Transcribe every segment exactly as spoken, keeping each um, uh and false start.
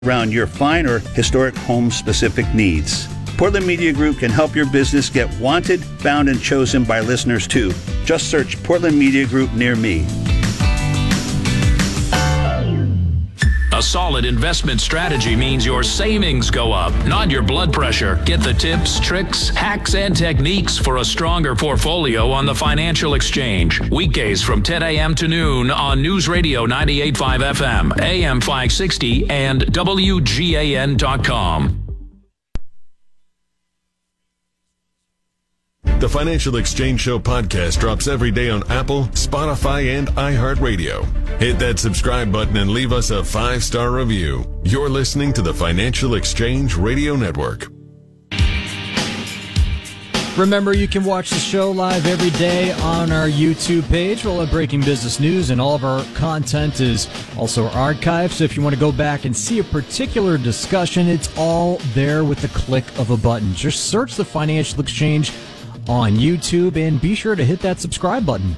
around your fine or historic home-specific needs. Portland Media Group can help your business get wanted, found, and chosen by listeners too. Just search Portland Media Group near me. A solid investment strategy means your savings go up, not your blood pressure. Get the tips, tricks, hacks, and techniques for a stronger portfolio on the Financial Exchange. Weekdays from ten a.m. to noon on News Radio ninety-eight point five F M, A M five sixty, and W G A N dot com. The Financial Exchange Show podcast drops every day on Apple, Spotify, and iHeartRadio. Hit that subscribe button and leave us a five-star review. You're listening to the Financial Exchange Radio Network. Remember, you can watch the show live every day on our YouTube page. We'll have breaking business news, and all of our content is also archived. So if you want to go back and see a particular discussion, it's all there with the click of a button. Just search the Financial Exchange on YouTube, and be sure to hit that subscribe button.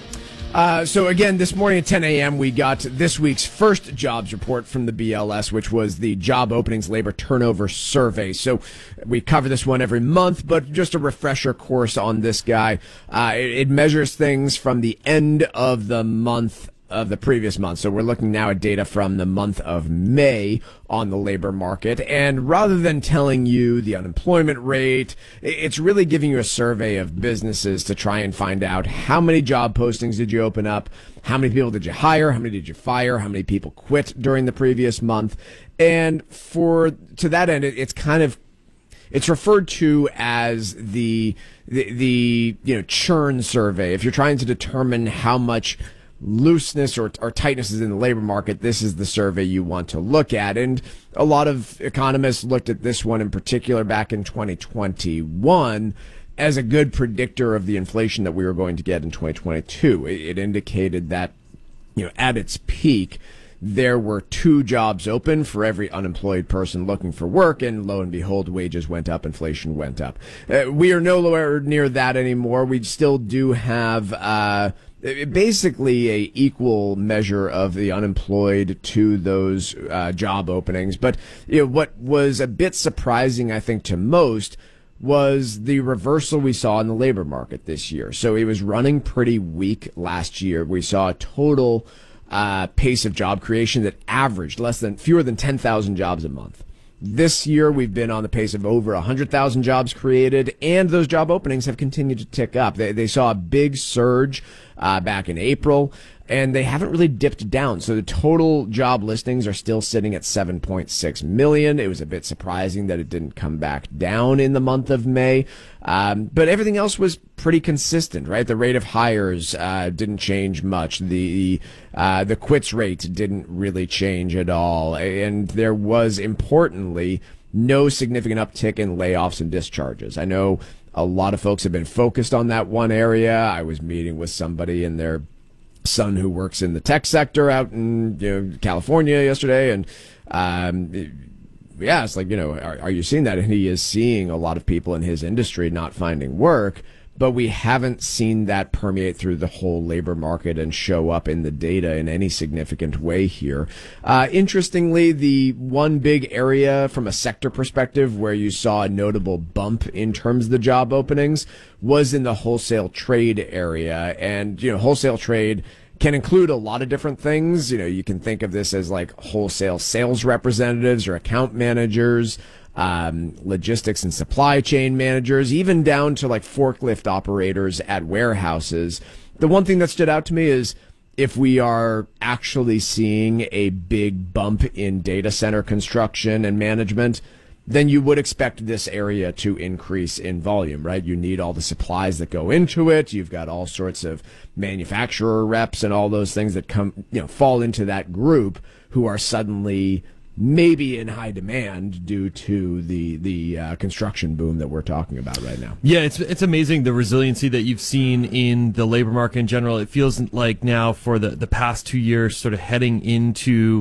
Uh, so again, this morning at ten a.m., we got this week's first jobs report from the B L S, which was the Job Openings Labor Turnover Survey. So we cover this one every month, but just a refresher course on this guy. Uh, it, it measures things from the end of the month of the previous month. So we're looking now at data from the month of May on the labor market. And rather than telling you the unemployment rate, it's really giving you a survey of businesses to try and find out how many job postings did you open up, how many people did you hire, how many did you fire, how many people quit during the previous month. And for to that end, it's kind of It's referred to as the, the the you know churn survey. If you're trying to determine how much looseness or, or tightness is in the labor market, this is the survey you want to look at. And a lot of economists looked at this one in particular back in twenty twenty-one as a good predictor of the inflation that we were going to get in twenty twenty-two. It, it indicated that, you know, at its peak, there were two jobs open for every unemployed person looking for work, and lo and behold, wages went up, inflation went up. Uh, we are nowhere near that anymore. We still do have uh, basically a equal measure of the unemployed to those uh, job openings. But you know, what was a bit surprising, I think, to most was the reversal we saw in the labor market this year. So it was running pretty weak last year. We saw a total Uh, pace of job creation that averaged less than fewer than ten thousand jobs a month. This year, we've been on the pace of over one hundred thousand jobs created, and those job openings have continued to tick up. They, they saw a big surge uh, back in April, and they haven't really dipped down. So the total job listings are still sitting at seven point six million. It was a bit surprising that it didn't come back down in the month of May. Um, but everything else was pretty consistent, right? The rate of hires uh, didn't change much. The uh, the quits rate didn't really change at all. And there was, importantly, no significant uptick in layoffs and discharges. I know a lot of folks have been focused on that one area. I was meeting with somebody in their son who works in the tech sector out in you know, California yesterday, and um, yeah, it's like, you know, are, are you seeing that? And he is seeing a lot of people in his industry not finding work, but we haven't seen that permeate through the whole labor market and show up in the data in any significant way here. Uh, interestingly, the one big area from a sector perspective where you saw a notable bump in terms of the job openings was in the wholesale trade area. And, you know, wholesale trade can include a lot of different things. You know, you can think of this as like wholesale sales representatives or account managers, um, logistics and supply chain managers, even down to like forklift operators at warehouses. The one thing that stood out to me is if we are actually seeing a big bump in data center construction and management, then you would expect this area to increase in volume, right? You need all the supplies that go into it. You've got all sorts of manufacturer reps and all those things that come, you know, fall into that group who are suddenly maybe in high demand due to the the uh, construction boom that we're talking about right now. Yeah, it's it's amazing the resiliency that you've seen in the labor market in general. It feels like now for the, the past two years, sort of heading into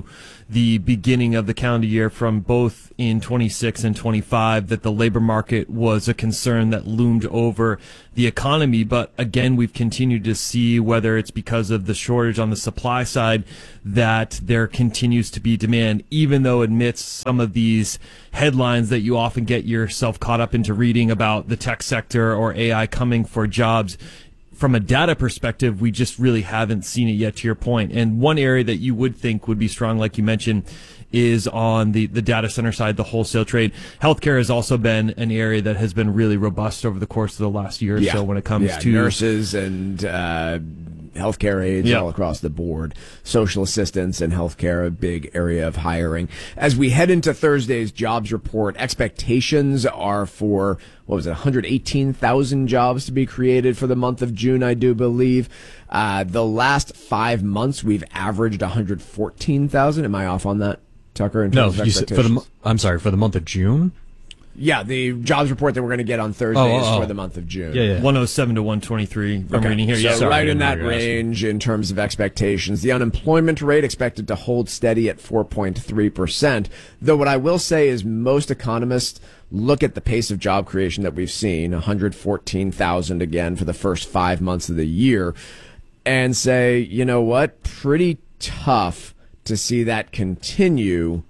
the beginning of the calendar year from both in twenty-six and twenty-five that the labor market was a concern that loomed over the economy. But again, we've continued to see, whether it's because of the shortage on the supply side, that there continues to be demand, even though amidst some of these headlines that you often get yourself caught up into reading about the tech sector or A I coming for jobs. From a data perspective, we just really haven't seen it yet, to your point. And one area that you would think would be strong, like you mentioned, is on the, the data center side, the wholesale trade. Healthcare has also been an area that has been really robust over the course of the last year or yeah. so when it comes yeah, to nurses and uh, healthcare aides yeah. all across the board. Social assistants and healthcare, a big area of hiring. As we head into Thursday's jobs report, expectations are for, what was it, one hundred eighteen thousand jobs to be created for the month of June, I do believe. Uh, the last five months, we've averaged one hundred fourteen thousand. Am I off on that, Tucker? In No, terms of you said for the. mo- I'm sorry, for the month of June. Yeah, the jobs report that we're going to get on Thursday Oh, oh, is oh. for the month of June. Yeah, yeah. one oh seven to one twenty-three. I'm Okay. reading here. So Yeah, sorry. right in know that what you're asking. range in terms of expectations. The unemployment rate expected to hold steady at four point three percent. Though what I will say is most economists look at the pace of job creation that we've seen, one hundred fourteen thousand again for the first five months of the year, and say, you know what, pretty tough to see that continue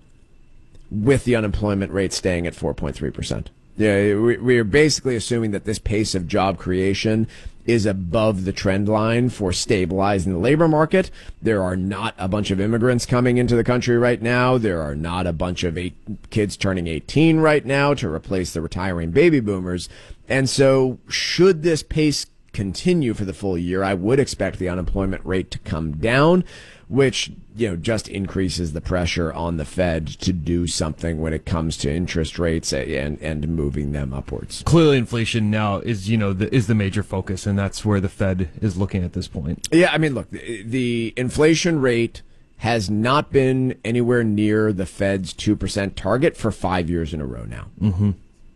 with the unemployment rate staying at four point three percent. Yeah, we, we're basically assuming that this pace of job creation is above the trend line for stabilizing the labor market. There are not a bunch of immigrants coming into the country right now. There are not a bunch of eight kids turning eighteen right now to replace the retiring baby boomers. And so should this pace continue for the full year, I would expect the unemployment rate to come down, which, you know, just increases the pressure on the Fed to do something when it comes to interest rates and, and moving them upwards. Clearly, inflation now is, you know, the, is the major focus, and that's where the Fed is looking at this point. Yeah, I mean, look, the, the inflation rate has not been anywhere near the Fed's two percent target for five years in a row now. Mm-hmm.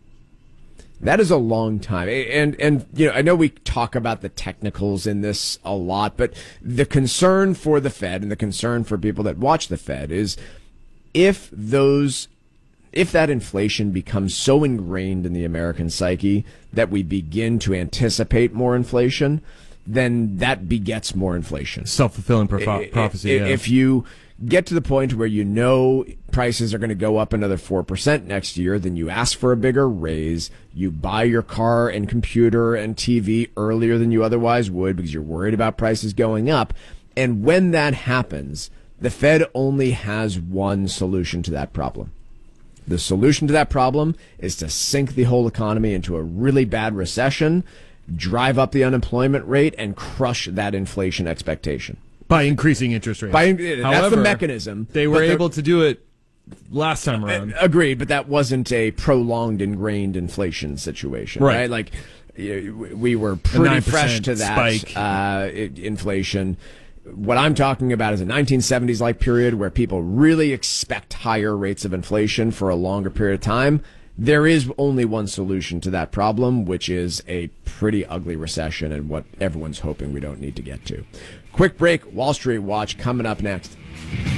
That is a long time. And, and, you know, I know we talk about the technicals in this a lot, but the concern for the Fed and the concern for people that watch the Fed is if those, if that inflation becomes so ingrained in the American psyche that we begin to anticipate more inflation, then that begets more inflation. Self-fulfilling prof- prophecy. If, yeah. if you get to the point where you know prices are going to go up another four percent next year, then you ask for a bigger raise. You buy your car and computer and T V earlier than you otherwise would because you're worried about prices going up. And when that happens, the Fed only has one solution to that problem. The solution to that problem is to sink the whole economy into a really bad recession, drive up the unemployment rate, and crush that inflation expectation. By increasing interest rates. By, that's However, the mechanism. They were able to do it last time around. Agreed, but that wasn't a prolonged, ingrained inflation situation, right? Right. Like, you know, we were pretty fresh to that spike. Uh, inflation. What I'm talking about is a nineteen seventies-like period where people really expect higher rates of inflation for a longer period of time. There is only one solution to that problem, which is a pretty ugly recession and what everyone's hoping we don't need to get to. Quick break, Wall Street Watch coming up next.